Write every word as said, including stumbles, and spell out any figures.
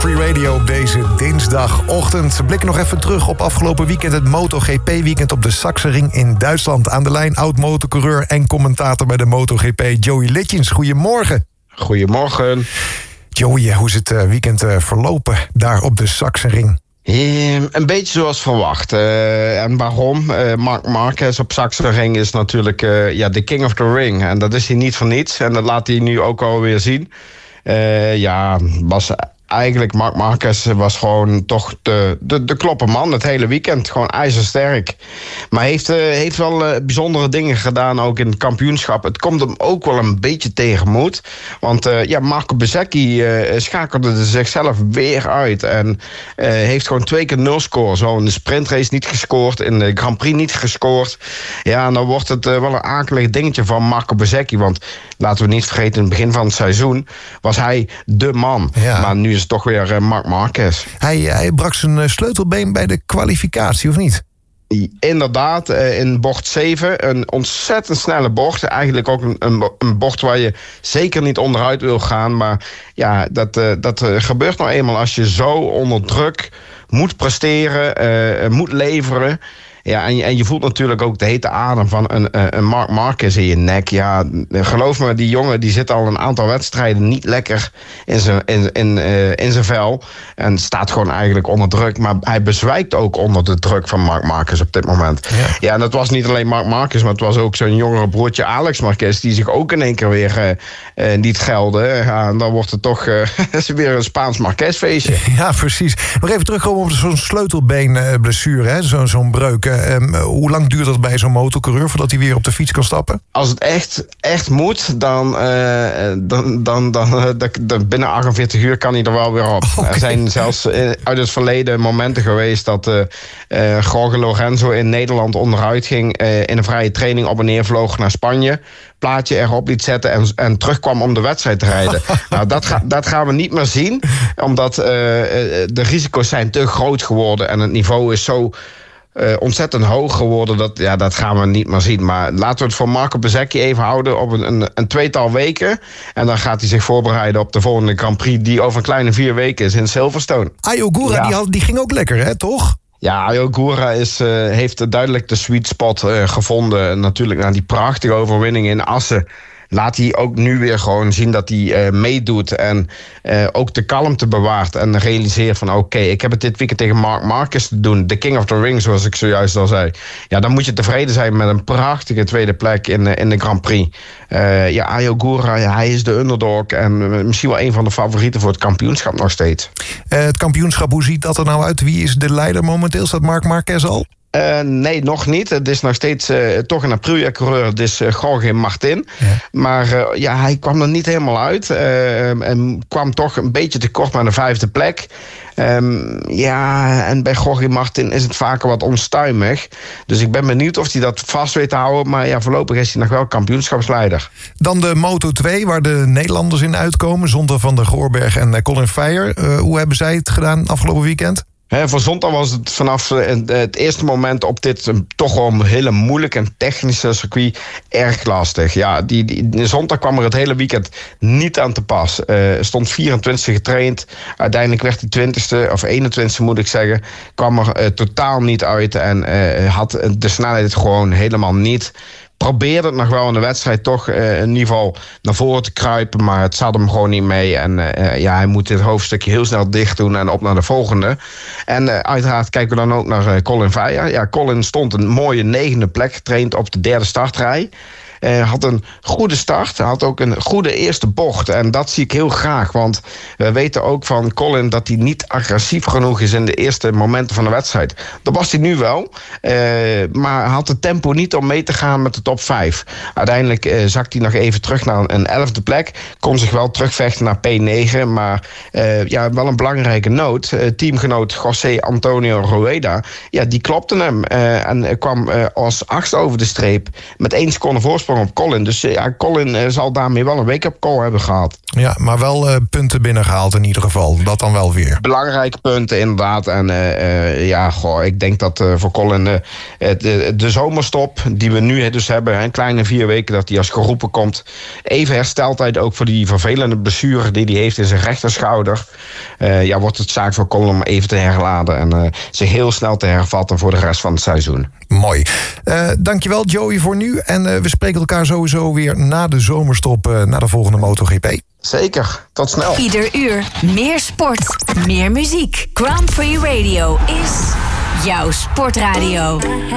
Free Radio op deze dinsdagochtend. We blikken nog even terug op afgelopen weekend. Het MotoGP-weekend op de Sachsenring in Duitsland. Aan de lijn oud-motocoureur en commentator bij de MotoGP, Joey Litjens. Goedemorgen. Goedemorgen. Joey, hoe is het weekend verlopen daar op de Sachsenring? Uh, een beetje zoals verwacht. Uh, en waarom? Uh, Marc Marquez op Sachsenring is natuurlijk uh, ja, de king of the ring. En dat is hij niet voor niets. En dat laat hij nu ook alweer zien. Uh, ja, was eigenlijk Marc Marquez was gewoon toch de, de, de klopperman het hele weekend. Gewoon ijzersterk. Maar heeft, uh, heeft wel uh, bijzondere dingen gedaan ook in het kampioenschap. Het komt hem ook wel een beetje tegenmoet. Want uh, ja, Marco Bezzecchi uh, schakelde zichzelf weer uit. En uh, heeft gewoon twee keer nul score. Zo in de sprintrace niet gescoord. In de Grand Prix niet gescoord. Ja, en dan wordt het uh, wel een akelig dingetje van Marco Bezzecchi. Want laten we niet vergeten, in het begin van het seizoen was hij de man. Ja. Maar nu is het toch weer uh, Marc Marquez. Hij, hij brak zijn sleutelbeen bij de kwalificatie, of niet? Inderdaad, in bocht zeven, een ontzettend snelle bocht. Eigenlijk ook een, een, een bocht waar je zeker niet onderuit wil gaan. Maar ja, dat, dat gebeurt nou eenmaal als je zo onder druk moet presteren, uh, moet leveren. Ja, en je, en je voelt natuurlijk ook de hete adem van een, een Marc Marquez in je nek. Ja, geloof me, die jongen die zit al een aantal wedstrijden niet lekker in zijn, in, in, uh, in zijn vel. En staat gewoon eigenlijk onder druk. Maar hij bezwijkt ook onder de druk van Marc Marquez op dit moment. Ja, ja en dat was niet alleen Marc Marquez, maar het was ook zijn jongere broertje Alex Marquez, die zich ook in één keer weer uh, uh, niet geldde. Ja, en dan wordt het toch uh, weer een Spaans Marquez feestje. Ja, precies. Maar even terugkomen op zo'n sleutelbeenblessure, hè? Zo, zo'n breuk. Um, hoe lang duurt dat bij zo'n motocoureur voordat hij weer op de fiets kan stappen? Als het echt, echt moet, dan, uh, dan, dan, dan, uh, dan binnen achtenveertig uur kan hij er wel weer op. Okay. Er zijn zelfs uh, uit het verleden momenten geweest dat uh, uh, Jorge Lorenzo in Nederland onderuit ging, uh, in een vrije training op en neer vloog naar Spanje, plaatje erop liet zetten en, en terugkwam om de wedstrijd te rijden. Nou, dat, ga, dat gaan we niet meer zien, omdat uh, de risico's zijn te groot geworden en het niveau is zo Uh, ontzettend hoog geworden, dat, ja, dat gaan we niet meer zien. Maar laten we het voor Marco Bezzecchi even houden op een, een, een tweetal weken. En dan gaat hij zich voorbereiden op de volgende Grand Prix, die over een kleine vier weken is in Silverstone. Ayo Gura, ja. die, had, die ging ook lekker, hè, toch? Ja, Ayo Gura is, uh, heeft duidelijk de sweet spot uh, gevonden. Natuurlijk na die prachtige overwinning in Assen laat hij ook nu weer gewoon zien dat hij uh, meedoet en uh, ook de kalmte bewaart en realiseert van oké, okay, ik heb het dit weekend tegen Marc Marquez te doen, de king of the ring, zoals ik zojuist al zei. Ja, dan moet je tevreden zijn met een prachtige tweede plek in, uh, in de Grand Prix. Uh, ja, Ayo Gura, ja, hij is de underdog en uh, misschien wel een van de favorieten voor het kampioenschap nog steeds. Uh, het kampioenschap, hoe ziet dat er nou uit? Wie is de leider momenteel? Staat Marc Marquez al? Uh, nee, nog niet. Het is nog steeds uh, toch een Aprilia-coureur. Het is uh, Jorge Martin. Ja. Maar uh, ja, hij kwam er niet helemaal uit. Uh, en kwam toch een beetje tekort aan de vijfde plek. Um, ja, en bij Jorge Martin is het vaker wat onstuimig. Dus ik ben benieuwd of hij dat vast weet te houden. Maar ja, voorlopig is hij nog wel kampioenschapsleider. Dan de Moto twee, waar de Nederlanders in uitkomen. Zonta van der Goorberg en Colin Veyer. Uh, hoe hebben zij het gedaan afgelopen weekend? He, voor Zonta was het vanaf het eerste moment op dit toch wel een hele moeilijk en technische circuit erg lastig. Ja, die, die, Zonta kwam er het hele weekend niet aan te pas. Uh, stond vierentwintigste getraind. Uiteindelijk werd hij twintigste of eenentwintigste moet ik zeggen. Kwam er uh, totaal niet uit en uh, had de snelheid gewoon helemaal niet. Probeerde het nog wel in de wedstrijd toch uh, in ieder geval naar voren te kruipen, maar het zat hem gewoon niet mee. En uh, ja, hij moet dit hoofdstukje heel snel dicht doen en op naar de volgende. En uh, uiteraard kijken we dan ook naar uh, Colin Veyer. Ja, Colin stond een mooie negende plek getraind op de derde startrij. Uh, had een goede start, had ook een goede eerste bocht. En dat zie ik heel graag, want we weten ook van Colin dat hij niet agressief genoeg is in de eerste momenten van de wedstrijd. Dat was hij nu wel, uh, maar had het tempo niet om mee te gaan met de top vijf. Uiteindelijk uh, zakt hij nog even terug naar een elfde plek. Kon zich wel terugvechten naar P negen, maar uh, ja, wel een belangrijke noot. Uh, teamgenoot José Antonio Rueda, ja, die klopte hem uh, en kwam uh, als achtste over de streep met één seconde voorsprong voorsprong op Colin. Dus ja, Colin uh, zal daarmee wel een wake-up call hebben gehad. Ja, maar wel uh, punten binnengehaald in ieder geval. Dat dan wel weer. Belangrijke punten inderdaad. En uh, uh, ja, goh, ik denk dat uh, voor Colin uh, de, de zomerstop die we nu dus hebben, een kleine vier weken dat hij als geroepen komt. Even hersteltijd ook voor die vervelende blessure die hij heeft in zijn rechterschouder. Uh, ja, wordt het zaak voor Colin om even te herladen en uh, zich heel snel te hervatten voor de rest van het seizoen. Mooi. Uh, dankjewel Joey voor nu. En uh, we spreken elkaar sowieso weer na de zomerstop, uh, na de volgende MotoGP. Zeker, tot snel. Ieder uur meer sport, meer muziek. Grand Prix Radio is jouw sportradio.